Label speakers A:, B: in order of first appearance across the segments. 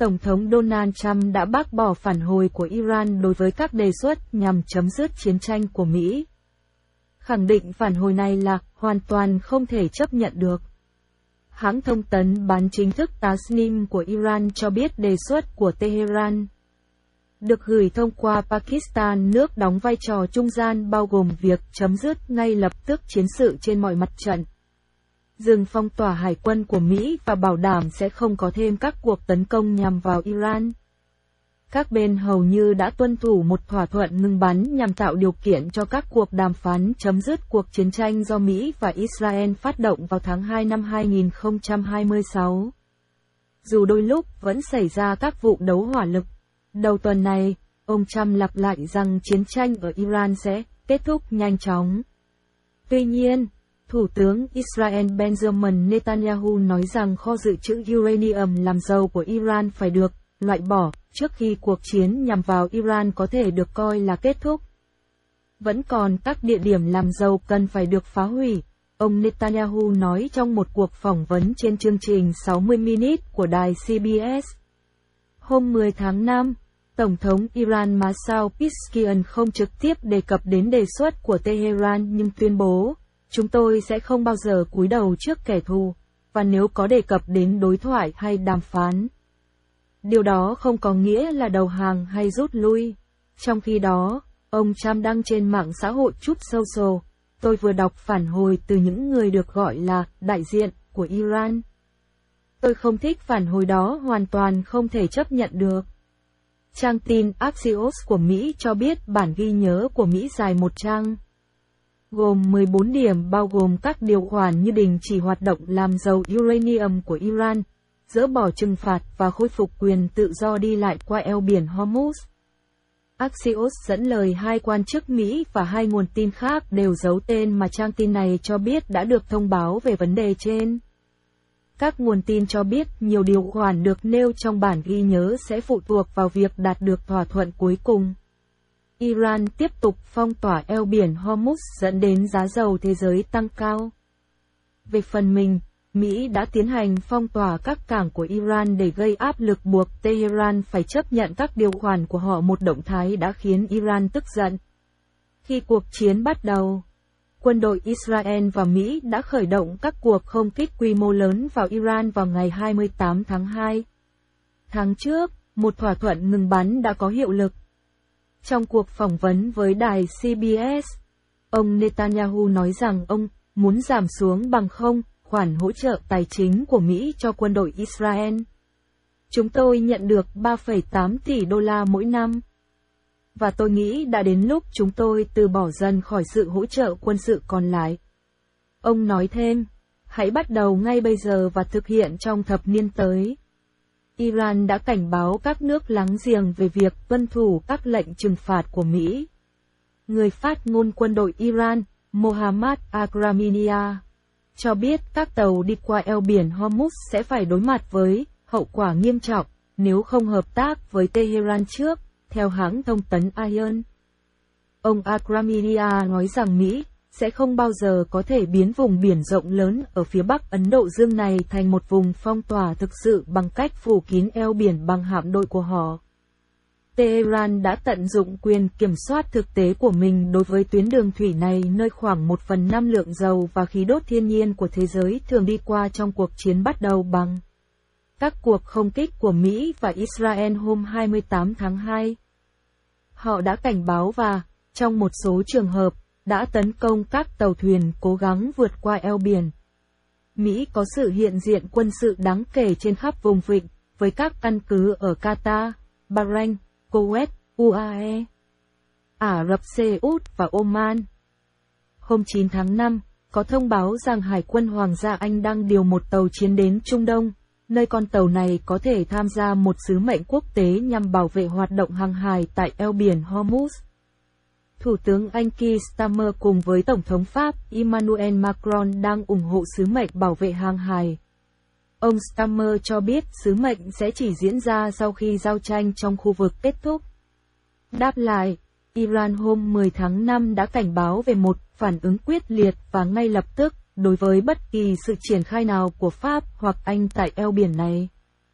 A: Tổng thống Donald Trump đã bác bỏ phản hồi của Iran đối với các đề xuất nhằm chấm dứt chiến tranh của Mỹ. Khẳng định phản hồi này là hoàn toàn không thể chấp nhận được. Hãng thông tấn bán chính thức Tasnim của Iran cho biết đề xuất của Tehran được gửi thông qua Pakistan, nước đóng vai trò trung gian, bao gồm việc chấm dứt ngay lập tức chiến sự trên mọi mặt trận, dừng phong tỏa hải quân của Mỹ và bảo đảm sẽ không có thêm các cuộc tấn công nhằm vào Iran. Các bên hầu như đã tuân thủ một thỏa thuận ngừng bắn nhằm tạo điều kiện cho các cuộc đàm phán chấm dứt cuộc chiến tranh do Mỹ và Israel phát động vào tháng 2 năm 2026. Dù đôi lúc vẫn xảy ra các vụ đấu hỏa lực, đầu tuần này, ông Trump lặp lại rằng chiến tranh ở Iran sẽ kết thúc nhanh chóng. Tuy nhiên, Thủ tướng Israel Benjamin Netanyahu nói rằng kho dự trữ uranium làm dầu của Iran phải được loại bỏ trước khi cuộc chiến nhằm vào Iran có thể được coi là kết thúc. Vẫn còn các địa điểm làm dầu cần phải được phá hủy, ông Netanyahu nói trong một cuộc phỏng vấn trên chương trình 60 Minutes của đài CBS. Hôm 10 tháng 5, Tổng thống Iran Masoud Pezeshkian không trực tiếp đề cập đến đề xuất của Tehran nhưng tuyên bố, chúng tôi sẽ không bao giờ cúi đầu trước kẻ thù, và nếu có đề cập đến đối thoại hay đàm phán, điều đó không có nghĩa là đầu hàng hay rút lui. Trong khi đó, ông Trump đăng trên mạng xã hội Truth Social, tôi vừa đọc phản hồi từ những người được gọi là đại diện của Iran. Tôi không thích phản hồi đó, hoàn toàn không thể chấp nhận được. Trang tin Axios của Mỹ cho biết bản ghi nhớ của Mỹ dài một trang, gồm 14 điểm bao gồm các điều khoản như đình chỉ hoạt động làm dầu uranium của Iran, dỡ bỏ trừng phạt và khôi phục quyền tự do đi lại qua eo biển Hormuz. Axios dẫn lời hai quan chức Mỹ và hai nguồn tin khác đều giấu tên mà trang tin này cho biết đã được thông báo về vấn đề trên. Các nguồn tin cho biết nhiều điều khoản được nêu trong bản ghi nhớ sẽ phụ thuộc vào việc đạt được thỏa thuận cuối cùng. Iran tiếp tục phong tỏa eo biển Hormuz dẫn đến giá dầu thế giới tăng cao. Về phần mình, Mỹ đã tiến hành phong tỏa các cảng của Iran để gây áp lực buộc Tehran phải chấp nhận các điều khoản của họ, một động thái đã khiến Iran tức giận. Khi cuộc chiến bắt đầu, quân đội Israel và Mỹ đã khởi động các cuộc không kích quy mô lớn vào Iran vào ngày 28 tháng 2. Tháng trước, một thỏa thuận ngừng bắn đã có hiệu lực. Trong cuộc phỏng vấn với đài CBS, ông Netanyahu nói rằng ông muốn giảm xuống bằng không khoản hỗ trợ tài chính của Mỹ cho quân đội Israel. Chúng tôi nhận được 3,8 tỷ đô la mỗi năm. Và tôi nghĩ đã đến lúc chúng tôi từ bỏ dần khỏi sự hỗ trợ quân sự còn lại. Ông nói thêm, hãy bắt đầu ngay bây giờ và thực hiện trong thập niên tới. Iran đã cảnh báo các nước láng giềng về việc tuân thủ các lệnh trừng phạt của Mỹ. Người phát ngôn quân đội Iran, Mohammad Akraminia, cho biết các tàu đi qua eo biển Hormuz sẽ phải đối mặt với hậu quả nghiêm trọng nếu không hợp tác với Tehran trước, theo hãng thông tấn ION. Ông Akraminia nói rằng Mỹ sẽ không bao giờ có thể biến vùng biển rộng lớn ở phía bắc Ấn Độ Dương này thành một vùng phong tỏa thực sự bằng cách phủ kín eo biển bằng hạm đội của họ. Tehran đã tận dụng quyền kiểm soát thực tế của mình đối với tuyến đường thủy này, nơi khoảng 1/5 lượng dầu và khí đốt thiên nhiên của thế giới thường đi qua trong cuộc chiến bắt đầu bằng các cuộc không kích của Mỹ và Israel hôm 28 tháng 2. Họ đã cảnh báo và, trong một số trường hợp, đã tấn công các tàu thuyền cố gắng vượt qua eo biển. Mỹ có sự hiện diện quân sự đáng kể trên khắp vùng vịnh, với các căn cứ ở Qatar, Bahrain, Kuwait, UAE, Ả Rập Xê Út và Oman. Hôm 9 tháng 5, có thông báo rằng Hải quân Hoàng gia Anh đang điều một tàu chiến đến Trung Đông, nơi con tàu này có thể tham gia một sứ mệnh quốc tế nhằm bảo vệ hoạt động hàng hải tại eo biển Hormuz. Thủ tướng Anh Keir Starmer cùng với Tổng thống Pháp Emmanuel Macron đang ủng hộ sứ mệnh bảo vệ hàng hải. Ông Starmer cho biết sứ mệnh sẽ chỉ diễn ra sau khi giao tranh trong khu vực kết thúc. Đáp lại, Iran hôm 10 tháng 5 đã cảnh báo về một phản ứng quyết liệt và ngay lập tức đối với bất kỳ sự triển khai nào của Pháp hoặc Anh tại eo biển này.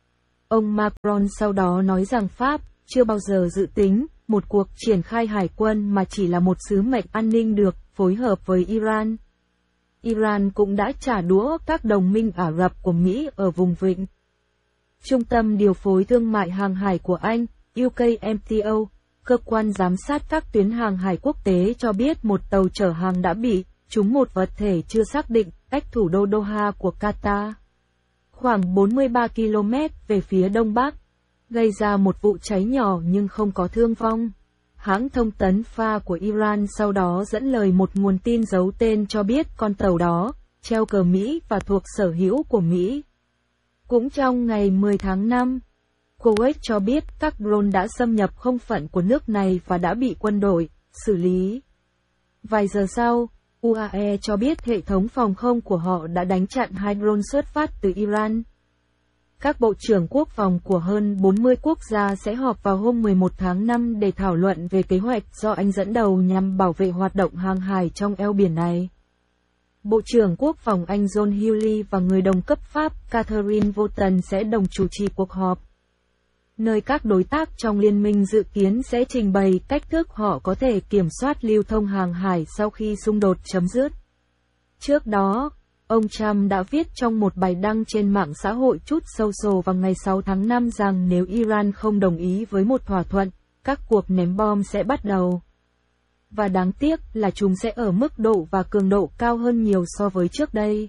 A: Ông Macron sau đó nói rằng Pháp chưa bao giờ dự tính một cuộc triển khai hải quân mà chỉ là một sứ mệnh an ninh được phối hợp với Iran. Iran cũng đã trả đũa các đồng minh Ả Rập của Mỹ ở vùng vịnh. Trung tâm điều phối thương mại hàng hải của Anh, UKMTO, cơ quan giám sát các tuyến hàng hải quốc tế cho biết một tàu chở hàng đã bị trúng một vật thể chưa xác định cách thủ đô Doha của Qatar, khoảng 43 km về phía đông bắc, gây ra một vụ cháy nhỏ nhưng không có thương vong. Hãng thông tấn Fa của Iran sau đó dẫn lời một nguồn tin giấu tên cho biết con tàu đó treo cờ Mỹ và thuộc sở hữu của Mỹ. Cũng trong ngày 10 tháng 5, Kuwait cho biết các drone đã xâm nhập không phận của nước này và đã bị quân đội xử lý. Vài giờ sau, UAE cho biết hệ thống phòng không của họ đã đánh chặn 2 drone xuất phát từ Iran. Các bộ trưởng quốc phòng của hơn 40 quốc gia sẽ họp vào hôm 11 tháng 5 để thảo luận về kế hoạch do Anh dẫn đầu nhằm bảo vệ hoạt động hàng hải trong eo biển này. Bộ trưởng Quốc phòng Anh John Healey và người đồng cấp Pháp Catherine Vautrin sẽ đồng chủ trì cuộc họp, nơi các đối tác trong liên minh dự kiến sẽ trình bày cách thức họ có thể kiểm soát lưu thông hàng hải sau khi xung đột chấm dứt. Trước đó, ông Trump đã viết trong một bài đăng trên mạng xã hội Truth Social vào ngày 6 tháng 5 rằng nếu Iran không đồng ý với một thỏa thuận, các cuộc ném bom sẽ bắt đầu. Và đáng tiếc là chúng sẽ ở mức độ và cường độ cao hơn nhiều so với trước đây.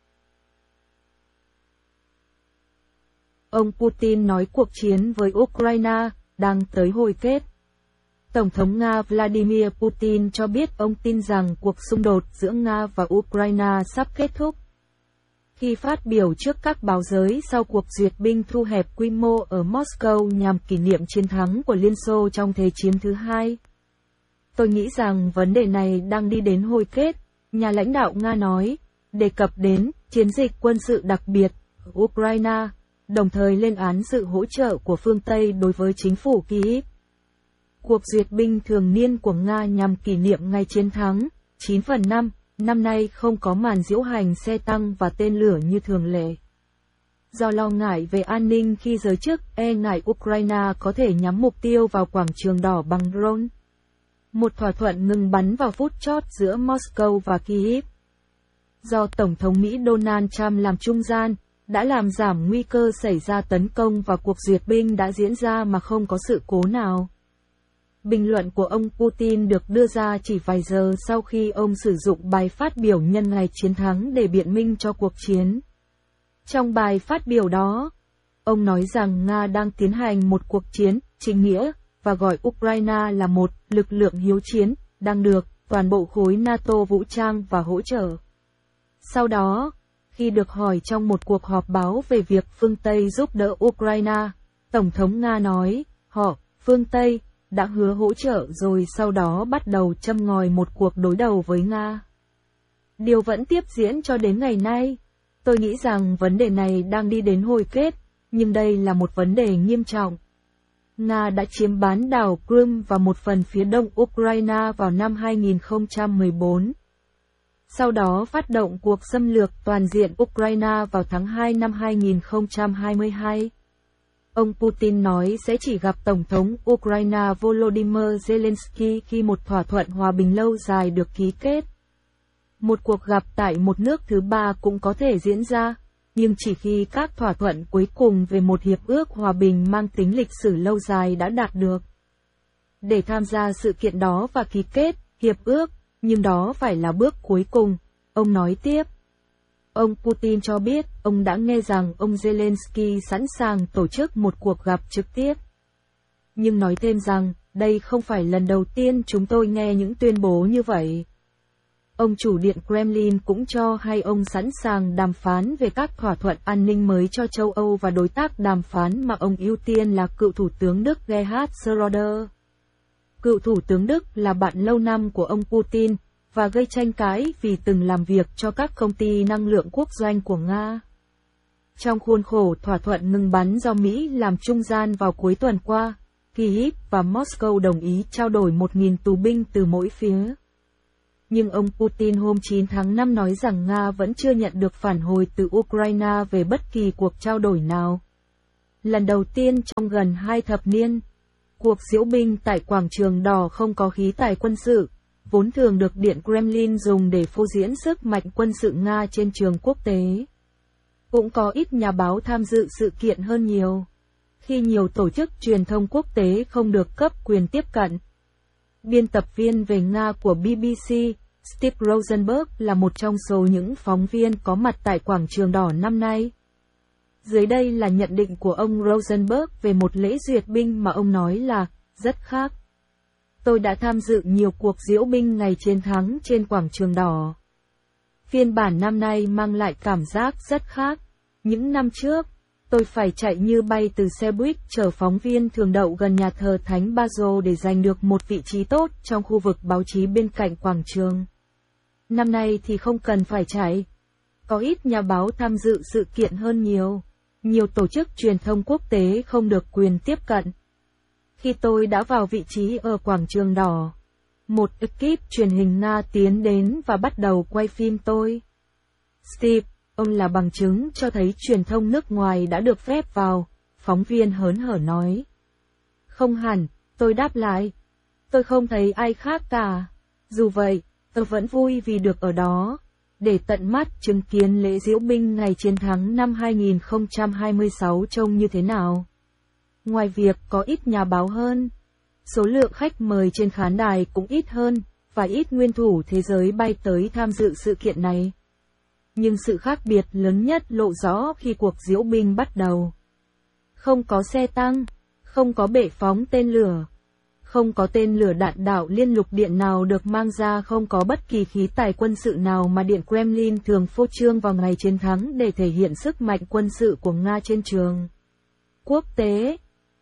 A: Ông Putin nói cuộc chiến với Ukraine đang tới hồi kết. Tổng thống Nga Vladimir Putin cho biết ông tin rằng cuộc xung đột giữa Nga và Ukraine sắp kết thúc. Khi phát biểu trước các báo giới sau cuộc duyệt binh thu hẹp quy mô ở Moscow nhằm kỷ niệm chiến thắng của Liên Xô trong Thế chiến thứ hai. Tôi nghĩ rằng vấn đề này đang đi đến hồi kết, nhà lãnh đạo Nga nói, đề cập đến chiến dịch quân sự đặc biệt ở Ukraine, đồng thời lên án sự hỗ trợ của phương Tây đối với chính phủ Kyiv. Cuộc duyệt binh thường niên của Nga nhằm kỷ niệm ngày chiến thắng 9/5, năm nay không có màn diễu hành xe tăng và tên lửa như thường lệ. Do lo ngại về an ninh khi giới chức e ngại Ukraine có thể nhắm mục tiêu vào quảng trường đỏ bằng drone. Một thỏa thuận ngừng bắn vào phút chót giữa Moscow và Kyiv, do Tổng thống Mỹ Donald Trump làm trung gian, đã làm giảm nguy cơ xảy ra tấn công và cuộc duyệt binh đã diễn ra mà không có sự cố nào. Bình luận của ông Putin được đưa ra chỉ vài giờ sau khi ông sử dụng bài phát biểu nhân ngày chiến thắng để biện minh cho cuộc chiến. Trong bài phát biểu đó, ông nói rằng Nga đang tiến hành một cuộc chiến chính nghĩa và gọi Ukraine là một lực lượng hiếu chiến, đang được toàn bộ khối NATO vũ trang và hỗ trợ. Sau đó, khi được hỏi trong một cuộc họp báo về việc phương Tây giúp đỡ Ukraine, Tổng thống Nga nói, phương Tây, đã hứa hỗ trợ rồi sau đó bắt đầu châm ngòi một cuộc đối đầu với Nga. Điều vẫn tiếp diễn cho đến ngày nay. Tôi nghĩ rằng vấn đề này đang đi đến hồi kết, nhưng đây là một vấn đề nghiêm trọng. Nga đã chiếm bán đảo Crimea và một phần phía đông Ukraine vào năm 2014. Sau đó phát động cuộc xâm lược toàn diện Ukraine vào tháng 2 năm 2022. Ông Putin nói sẽ chỉ gặp Tổng thống Ukraine Volodymyr Zelensky khi một thỏa thuận hòa bình lâu dài được ký kết. Một cuộc gặp tại một nước thứ ba cũng có thể diễn ra, nhưng chỉ khi các thỏa thuận cuối cùng về một hiệp ước hòa bình mang tính lịch sử lâu dài đã đạt được. Để tham gia sự kiện đó và ký kết hiệp ước, nhưng đó phải là bước cuối cùng, ông nói tiếp. Ông Putin cho biết ông đã nghe rằng ông Zelensky sẵn sàng tổ chức một cuộc gặp trực tiếp. Nhưng nói thêm rằng, đây không phải lần đầu tiên chúng tôi nghe những tuyên bố như vậy. Ông chủ điện Kremlin cũng cho hay ông sẵn sàng đàm phán về các thỏa thuận an ninh mới cho châu Âu và đối tác đàm phán mà ông ưu tiên là cựu Thủ tướng Đức Gerhard Schröder. Cựu Thủ tướng Đức là bạn lâu năm của ông Putin, và gây tranh cãi vì từng làm việc cho các công ty năng lượng quốc doanh của Nga. Trong khuôn khổ thỏa thuận ngừng bắn do Mỹ làm trung gian vào cuối tuần qua, Kyiv và Moscow đồng ý trao đổi 1.000 tù binh từ mỗi phía. Nhưng ông Putin hôm 9 tháng 5 nói rằng Nga vẫn chưa nhận được phản hồi từ Ukraine về bất kỳ cuộc trao đổi nào. Lần đầu tiên trong gần 2 thập niên, cuộc diễu binh tại quảng trường đỏ không có khí tài quân sự, vốn thường được Điện Kremlin dùng để phô diễn sức mạnh quân sự Nga trên trường quốc tế. Cũng có ít nhà báo tham dự sự kiện hơn nhiều, khi nhiều tổ chức truyền thông quốc tế không được cấp quyền tiếp cận. Biên tập viên về Nga của BBC, Steve Rosenberg là một trong số những phóng viên có mặt tại quảng trường đỏ năm nay. Dưới đây là nhận định của ông Rosenberg về một lễ duyệt binh mà ông nói là rất khác. Tôi đã tham dự nhiều cuộc diễu binh ngày chiến thắng trên quảng trường đỏ. Phiên bản năm nay mang lại cảm giác rất khác. Những năm trước, tôi phải chạy như bay từ xe buýt chở phóng viên thường đậu gần nhà thờ Thánh Basil để giành được một vị trí tốt trong khu vực báo chí bên cạnh quảng trường. Năm nay thì không cần phải chạy. Có ít nhà báo tham dự sự kiện hơn nhiều. Nhiều tổ chức truyền thông quốc tế không được quyền tiếp cận. Khi tôi đã vào vị trí ở quảng trường đỏ, một ekip truyền hình Nga tiến đến và bắt đầu quay phim tôi. Steve, ông là bằng chứng cho thấy truyền thông nước ngoài đã được phép vào, phóng viên hớn hở nói. Không hẳn, tôi đáp lại. Tôi không thấy ai khác cả. Dù vậy, tôi vẫn vui vì được ở đó, để tận mắt chứng kiến lễ diễu binh ngày chiến thắng năm 2026 trông như thế nào. Ngoài việc có ít nhà báo hơn, số lượng khách mời trên khán đài cũng ít hơn, và ít nguyên thủ thế giới bay tới tham dự sự kiện này. Nhưng sự khác biệt lớn nhất lộ rõ khi cuộc diễu binh bắt đầu. Không có xe tăng, không có bệ phóng tên lửa, không có tên lửa đạn đạo liên lục điện nào được mang ra, không có bất kỳ khí tài quân sự nào mà Điện Kremlin thường phô trương vào ngày chiến thắng để thể hiện sức mạnh quân sự của Nga trên trường quốc tế.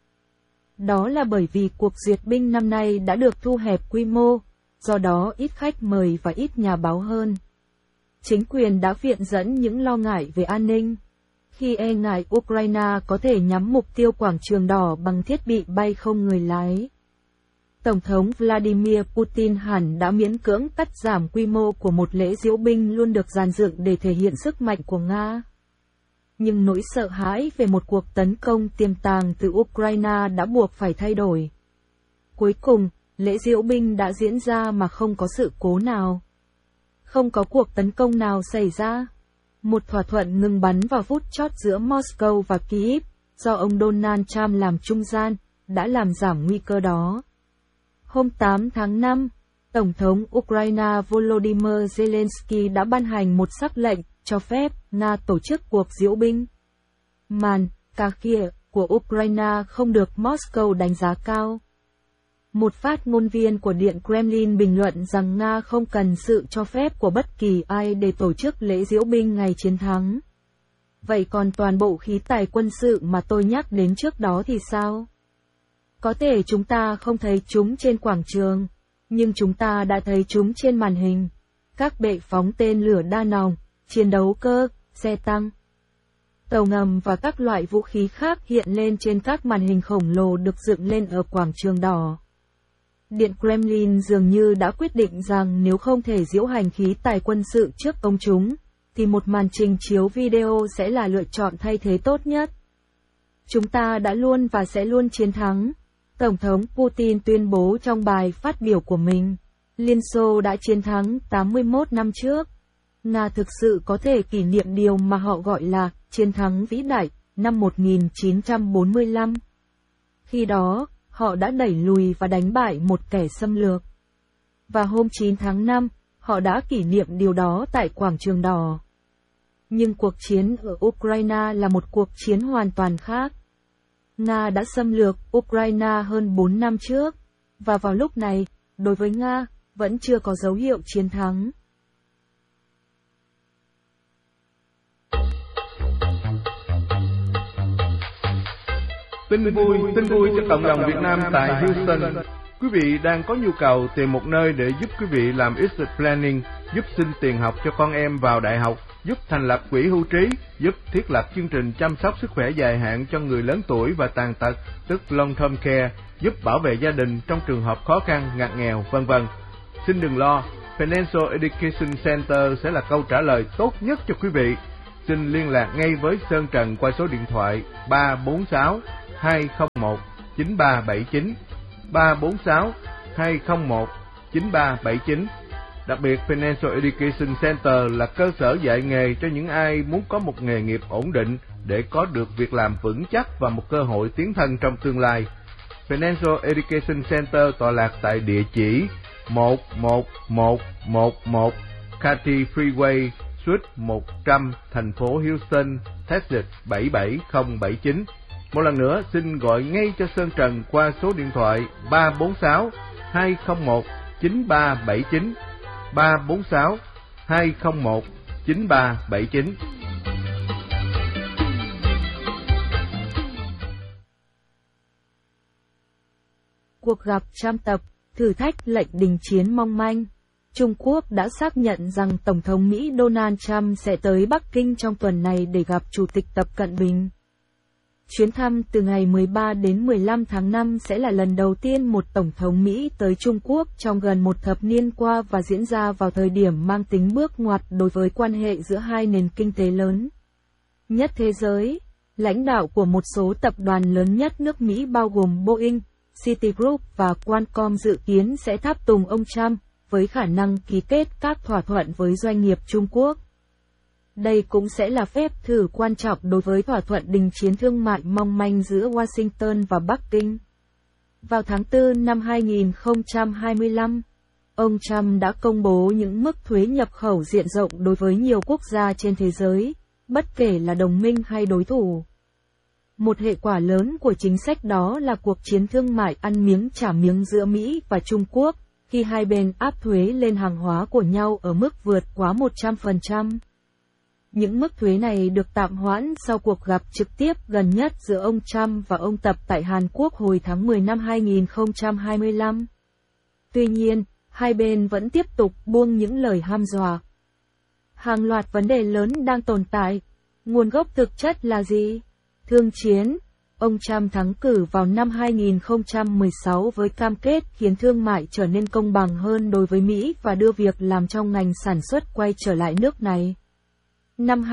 A: Đó là bởi vì cuộc duyệt binh năm nay đã được thu hẹp quy mô, do đó ít khách mời và ít nhà báo hơn. Chính quyền đã viện dẫn những lo ngại về an ninh, khi e ngại Ukraine có thể nhắm mục tiêu quảng trường đỏ bằng thiết bị bay không người lái. Tổng thống Vladimir Putin hẳn đã miễn cưỡng cắt giảm quy mô của một lễ diễu binh luôn được dàn dựng để thể hiện sức mạnh của Nga. Nhưng nỗi sợ hãi về một cuộc tấn công tiềm tàng từ Ukraine đã buộc phải thay đổi. Cuối cùng, lễ diễu binh đã diễn ra mà không có sự cố nào. Không có cuộc tấn công nào xảy ra. Một thỏa thuận ngừng bắn vào phút chót giữa Moscow và Kyiv, do ông Donald Trump làm trung gian, đã làm giảm nguy cơ đó. Hôm 8 tháng 5, Tổng thống Ukraine Volodymyr Zelensky đã ban hành một sắc lệnh cho phép Nga tổ chức cuộc diễu binh. Màn Kharkiv của Ukraine không được Moscow đánh giá cao. Một phát ngôn viên của Điện Kremlin bình luận rằng Nga không cần sự cho phép của bất kỳ ai để tổ chức lễ diễu binh ngày chiến thắng. Vậy còn toàn bộ khí tài quân sự mà tôi nhắc đến trước đó thì sao? Có thể chúng ta không thấy chúng trên quảng trường, nhưng chúng ta đã thấy chúng trên màn hình. Các bệ phóng tên lửa đa nòng, chiến đấu cơ, xe tăng, tàu ngầm và các loại vũ khí khác hiện lên trên các màn hình khổng lồ được dựng lên ở quảng trường đỏ. Điện Kremlin dường như đã quyết định rằng nếu không thể diễu hành khí tài quân sự trước công chúng, thì một màn trình chiếu video sẽ là lựa chọn thay thế tốt nhất. Chúng ta đã luôn và sẽ luôn chiến thắng, Tổng thống Putin tuyên bố trong bài phát biểu của mình. Liên Xô đã chiến thắng 81 năm trước. Nga thực sự có thể kỷ niệm điều mà họ gọi là chiến thắng vĩ đại, năm 1945. Khi đó, họ đã đẩy lùi và đánh bại một kẻ xâm lược. Và hôm 9 tháng 5, họ đã kỷ niệm điều đó tại quảng trường đỏ. Nhưng cuộc chiến ở Ukraine là một cuộc chiến hoàn toàn khác. Nga đã xâm lược Ukraine hơn 4 năm trước, và vào lúc này, đối với Nga, vẫn chưa có dấu hiệu chiến thắng.
B: Tin vui cho cộng đồng Việt Nam tại Houston. Quý vị đang có nhu cầu tìm một nơi để giúp quý vị làm exit planning, giúp xin tiền học cho con em vào đại học, giúp thành lập quỹ hưu trí, giúp thiết lập chương trình chăm sóc sức khỏe dài hạn cho người lớn tuổi và tàn tật, tức long term care, giúp bảo vệ gia đình trong trường hợp khó khăn, ngặt nghèo, vân vân. Xin đừng lo, Financial Education Center sẽ là câu trả lời tốt nhất cho quý vị. xin liên lạc ngay với Sơn Trần qua số điện thoại 346 201 9379, 346 201 9379. Đặc biệt, Financial Education Center là cơ sở dạy nghề cho những ai muốn có một nghề nghiệp ổn định để có được việc làm vững chắc và một cơ hội tiến thân trong tương lai. Financial Education Center tọa lạc tại địa chỉ 11111 Cathy Freeway, Suite 100, thành phố Houston, Texas 77079. Một lần nữa, xin gọi ngay cho Sơn Trần qua số điện thoại 346 201 9379, 346 201 9379.
A: Cuộc gặp trăm tập, thử thách lệnh đình chiến mong manh. Trung Quốc đã xác nhận rằng Tổng thống Mỹ Donald Trump sẽ tới Bắc Kinh trong tuần này để gặp Chủ tịch Tập Cận Bình. Chuyến thăm từ ngày 13 đến 15 tháng 5 sẽ là lần đầu tiên một Tổng thống Mỹ tới Trung Quốc trong gần một thập niên qua và diễn ra vào thời điểm mang tính bước ngoặt đối với quan hệ giữa hai nền kinh tế lớn nhất thế giới. Lãnh đạo của một số tập đoàn lớn nhất nước Mỹ bao gồm Boeing, Citigroup và Qualcomm dự kiến sẽ tháp tùng ông Trump, với khả năng ký kết các thỏa thuận với doanh nghiệp Trung Quốc. Đây cũng sẽ là phép thử quan trọng đối với thỏa thuận đình chiến thương mại mong manh giữa Washington và Bắc Kinh. Vào tháng 4 năm 2025, ông Trump đã công bố những mức thuế nhập khẩu diện rộng đối với nhiều quốc gia trên thế giới, bất kể là đồng minh hay đối thủ. Một hệ quả lớn của chính sách đó là cuộc chiến thương mại ăn miếng trả miếng giữa Mỹ và Trung Quốc, khi hai bên áp thuế lên hàng hóa của nhau ở mức vượt quá 100%. Những mức thuế này được tạm hoãn sau cuộc gặp trực tiếp gần nhất giữa ông Trump và ông Tập tại Hàn Quốc hồi tháng 10 năm 2025. Tuy nhiên, hai bên vẫn tiếp tục buông những lời hăm dọa. Hàng loạt vấn đề lớn đang tồn tại. Nguồn gốc thực chất là gì? Thương chiến. Ông Trump thắng cử vào năm 2016 với cam kết khiến thương mại trở nên công bằng hơn đối với Mỹ và đưa việc làm trong ngành sản xuất quay trở lại nước này. Năm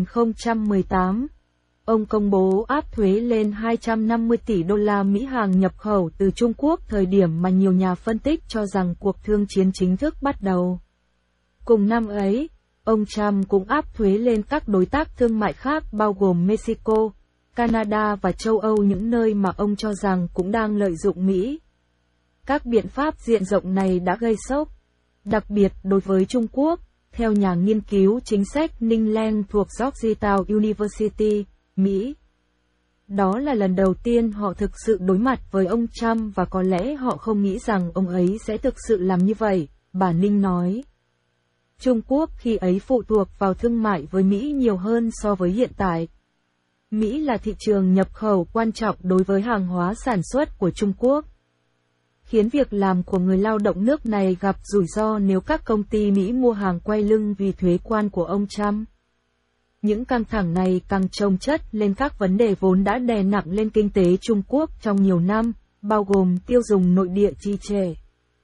A: 2018, ông công bố áp thuế lên 250 tỷ đô la Mỹ hàng nhập khẩu từ Trung Quốc, thời điểm mà nhiều nhà phân tích cho rằng cuộc thương chiến chính thức bắt đầu. Cùng năm ấy, ông Trump cũng áp thuế lên các đối tác thương mại khác bao gồm Mexico, Canada và châu Âu, những nơi mà ông cho rằng cũng đang lợi dụng Mỹ. Các biện pháp diện rộng này đã gây sốc, đặc biệt đối với Trung Quốc, theo nhà nghiên cứu chính sách Ning Leng thuộc Georgetown University, Mỹ. Đó là lần đầu tiên họ thực sự đối mặt với ông Trump và có lẽ họ không nghĩ rằng ông ấy sẽ thực sự làm như vậy, bà Ning nói. Trung Quốc khi ấy phụ thuộc vào thương mại với Mỹ nhiều hơn so với hiện tại. Mỹ là thị trường nhập khẩu quan trọng đối với hàng hóa sản xuất của Trung Quốc, khiến việc làm của người lao động nước này gặp rủi ro nếu các công ty Mỹ mua hàng quay lưng vì thuế quan của ông Trump. Những căng thẳng này càng chồng chất lên các vấn đề vốn đã đè nặng lên kinh tế Trung Quốc trong nhiều năm, bao gồm tiêu dùng nội địa trì trệ,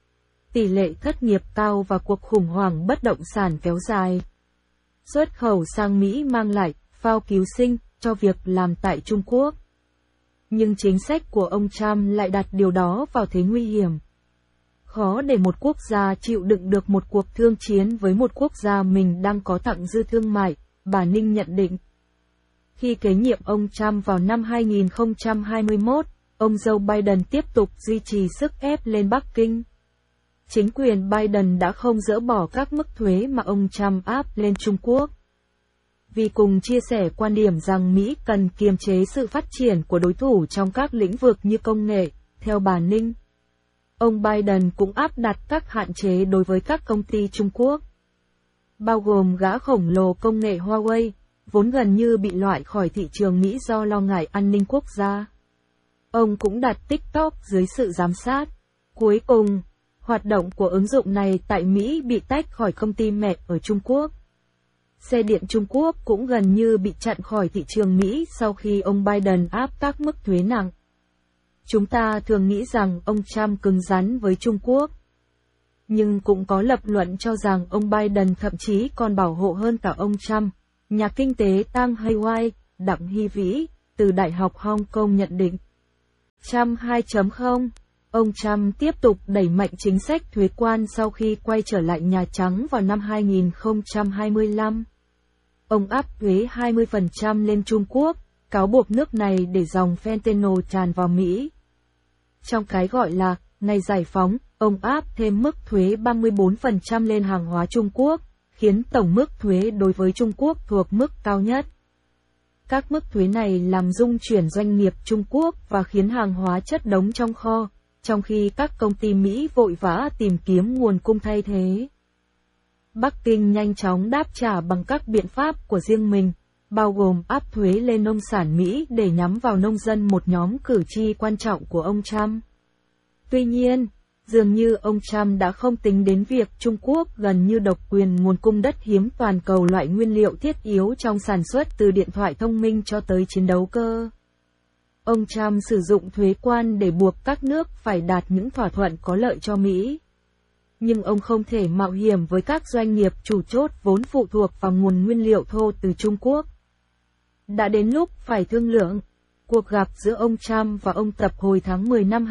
A: tỷ lệ thất nghiệp cao và cuộc khủng hoảng bất động sản kéo dài. Xuất khẩu sang Mỹ mang lại phao cứu sinh cho việc làm tại Trung Quốc. Nhưng chính sách của ông Trump lại đặt điều đó vào thế nguy hiểm. Khó để một quốc gia chịu đựng được một cuộc thương chiến với một quốc gia mình đang có thặng dư thương mại, bà Ning nhận định. Khi kế nhiệm ông Trump vào năm 2021, ông Joe Biden tiếp tục duy trì sức ép lên Bắc Kinh. Chính quyền Biden đã không dỡ bỏ các mức thuế mà ông Trump áp lên Trung Quốc. Vì cùng chia sẻ quan điểm rằng Mỹ cần kiềm chế sự phát triển của đối thủ trong các lĩnh vực như công nghệ, theo bà Ning. Ông Biden cũng áp đặt các hạn chế đối với các công ty Trung Quốc, bao gồm gã khổng lồ công nghệ Huawei, vốn gần như bị loại khỏi thị trường Mỹ do lo ngại an ninh quốc gia. Ông cũng đặt TikTok dưới sự giám sát. Cuối cùng, hoạt động của ứng dụng này tại Mỹ bị tách khỏi công ty mẹ ở Trung Quốc. Xe điện Trung Quốc cũng gần như bị chặn khỏi thị trường Mỹ sau khi ông Biden áp các mức thuế nặng. Chúng ta thường nghĩ rằng ông Trump cứng rắn với Trung Quốc. Nhưng cũng có lập luận cho rằng ông Biden thậm chí còn bảo hộ hơn cả ông Trump, Nhà kinh tế Tang Hayway, Đặng Hy Vĩ, từ Đại học Hong Kong nhận định. Trump 2.0. Ông Trump tiếp tục đẩy mạnh chính sách thuế quan sau khi quay trở lại Nhà Trắng vào năm 2025. Ông áp thuế 20% lên Trung Quốc, cáo buộc nước này để dòng fentanyl tràn vào Mỹ. Trong cái gọi là ngày giải phóng, ông áp thêm mức thuế 34% lên hàng hóa Trung Quốc, khiến tổng mức thuế đối với Trung Quốc thuộc mức cao nhất. Các mức thuế này làm rung chuyển doanh nghiệp Trung Quốc và khiến hàng hóa chất đống trong kho, trong khi các công ty Mỹ vội vã tìm kiếm nguồn cung thay thế. Bắc Kinh nhanh chóng đáp trả bằng các biện pháp của riêng mình, bao gồm áp thuế lên nông sản Mỹ để nhắm vào nông dân, một nhóm cử tri quan trọng của ông Trump. Tuy nhiên, dường như ông Trump đã không tính đến việc Trung Quốc gần như độc quyền nguồn cung đất hiếm toàn cầu, loại nguyên liệu thiết yếu trong sản xuất từ điện thoại thông minh cho tới chiến đấu cơ. Ông Trump sử dụng thuế quan để buộc các nước phải đạt những thỏa thuận có lợi cho Mỹ. Nhưng ông không thể mạo hiểm với các doanh nghiệp chủ chốt vốn phụ thuộc vào nguồn nguyên liệu thô từ Trung Quốc. Đã đến lúc phải thương lượng. Cuộc gặp giữa ông Trump và ông Tập hồi tháng 10 năm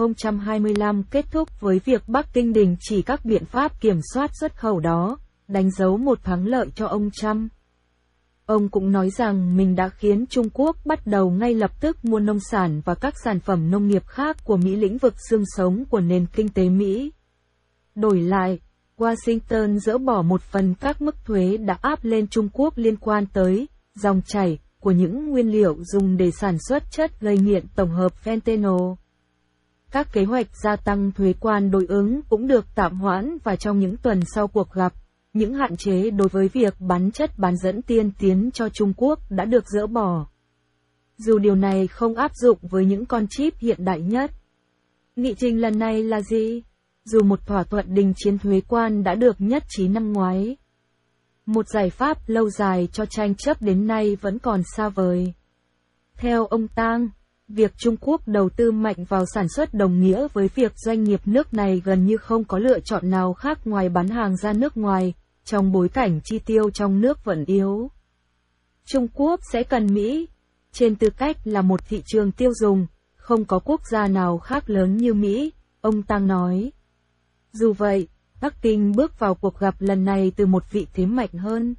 A: 2025 kết thúc với việc Bắc Kinh đình chỉ các biện pháp kiểm soát xuất khẩu đó, đánh dấu một thắng lợi cho ông Trump. Ông cũng nói rằng mình đã khiến Trung Quốc bắt đầu ngay lập tức mua nông sản và các sản phẩm nông nghiệp khác của Mỹ, lĩnh vực xương sống của nền kinh tế Mỹ. Đổi lại, Washington dỡ bỏ một phần các mức thuế đã áp lên Trung Quốc liên quan tới dòng chảy của những nguyên liệu dùng để sản xuất chất gây nghiện tổng hợp fentanyl. Các kế hoạch gia tăng thuế quan đối ứng cũng được tạm hoãn, và trong những tuần sau cuộc gặp, những hạn chế đối với việc bán chất bán dẫn tiên tiến cho Trung Quốc đã được dỡ bỏ. Dù điều này không áp dụng với những con chip hiện đại nhất. Nghị trình lần này là gì? Dù một thỏa thuận đình chiến thuế quan đã được nhất trí năm ngoái, một giải pháp lâu dài cho tranh chấp đến nay vẫn còn xa vời. Theo ông Tang, việc Trung Quốc đầu tư mạnh vào sản xuất đồng nghĩa với việc doanh nghiệp nước này gần như không có lựa chọn nào khác ngoài bán hàng ra nước ngoài, trong bối cảnh chi tiêu trong nước vẫn yếu. Trung Quốc sẽ cần Mỹ, trên tư cách là một thị trường tiêu dùng, không có quốc gia nào khác lớn như Mỹ, ông Tang nói. Dù vậy, Bắc Kinh bước vào cuộc gặp lần này từ một vị thế mạnh hơn.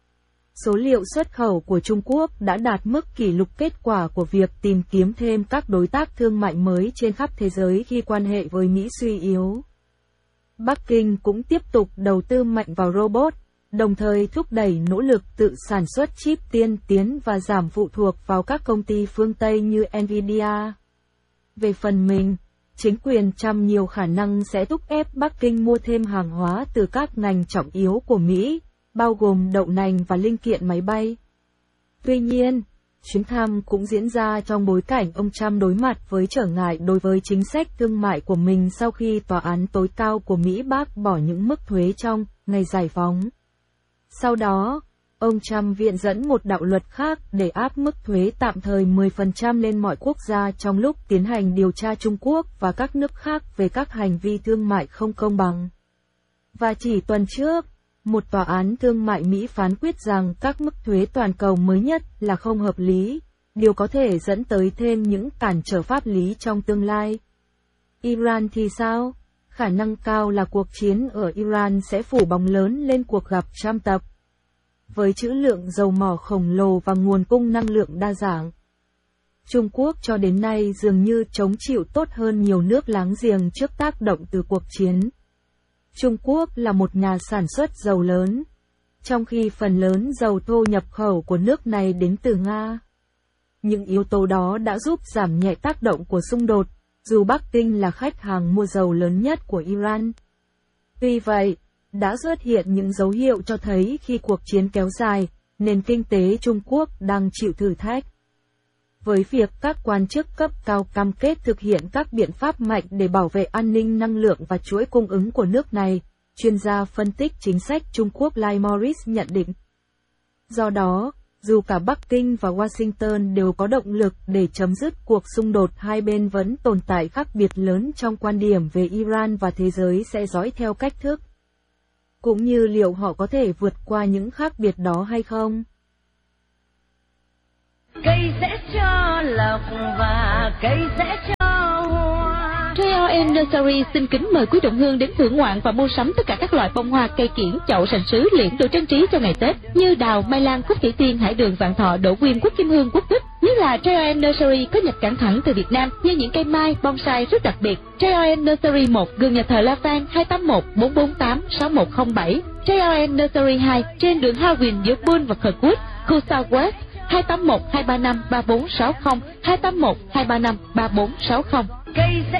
A: Số liệu xuất khẩu của Trung Quốc đã đạt mức kỷ lục, kết quả của việc tìm kiếm thêm các đối tác thương mại mới trên khắp thế giới khi quan hệ với Mỹ suy yếu. Bắc Kinh cũng tiếp tục đầu tư mạnh vào robot, đồng thời thúc đẩy nỗ lực tự sản xuất chip tiên tiến và giảm phụ thuộc vào các công ty phương Tây như Nvidia. Về phần mình, chính quyền Trump nhiều khả năng sẽ thúc ép Bắc Kinh mua thêm hàng hóa từ các ngành trọng yếu của Mỹ, bao gồm đậu nành và linh kiện máy bay. Tuy nhiên, chuyến thăm cũng diễn ra trong bối cảnh ông Trump đối mặt với trở ngại đối với chính sách thương mại của mình sau khi Tòa án tối cao của Mỹ bác bỏ những mức thuế trong ngày giải phóng. Sau đó, ông Trump viện dẫn một đạo luật khác để áp mức thuế tạm thời 10% lên mọi quốc gia trong lúc tiến hành điều tra Trung Quốc và các nước khác về các hành vi thương mại không công bằng. Và chỉ tuần trước, một tòa án thương mại Mỹ phán quyết rằng các mức thuế toàn cầu mới nhất là không hợp lý, điều có thể dẫn tới thêm những cản trở pháp lý trong tương lai. Iran thì sao? Khả năng cao là cuộc chiến ở Iran sẽ phủ bóng lớn lên cuộc gặp Trump tập. Với trữ lượng dầu mỏ khổng lồ và nguồn cung năng lượng đa dạng, Trung Quốc cho đến nay dường như chống chịu tốt hơn nhiều nước láng giềng trước tác động từ cuộc chiến. Trung Quốc là một nhà sản xuất dầu lớn, trong khi phần lớn dầu thô nhập khẩu của nước này đến từ Nga. Những yếu tố đó đã giúp giảm nhẹ tác động của xung đột, dù Bắc Kinh là khách hàng mua dầu lớn nhất của Iran. Tuy vậy, đã xuất hiện những dấu hiệu cho thấy khi cuộc chiến kéo dài, nền kinh tế Trung Quốc đang chịu thử thách. Với việc các quan chức cấp cao cam kết thực hiện các biện pháp mạnh để bảo vệ an ninh năng lượng và chuỗi cung ứng của nước này, chuyên gia phân tích chính sách Trung Quốc Lai Morris nhận định. Do đó, dù cả Bắc Kinh và Washington đều có động lực để chấm dứt cuộc xung đột, hai bên vẫn tồn tại khác biệt lớn trong quan điểm về Iran và thế giới sẽ dõi theo cách thức. Cũng như liệu họ có thể vượt qua những khác biệt đó hay không.
C: cây sẽ cho lộc và cây sẽ cho hoa.
D: JRN Nursery xin kính mời quý đồng hương đến thưởng ngoạn và mua sắm tất cả các loại bông hoa, cây kiểng, chậu, sành sứ, liễn, đồ trang trí cho ngày Tết như đào, mai lan, cúc thủy tiên, hải đường, vạn thọ, đỗ quyên, quất kim hương, quất bích. Nhất là JRN Nursery có nhập cảng thẳng từ Việt Nam như những cây mai, bonsai rất đặc biệt. JRN Nursery 1 gần nhà thờ La Phan 281 448 6107. JRN Nursery 2 trên đường Harwin giữa Bull và Kirkwood, khu Southwest 281 235 3460 281 235 3460.
C: Cây sẽ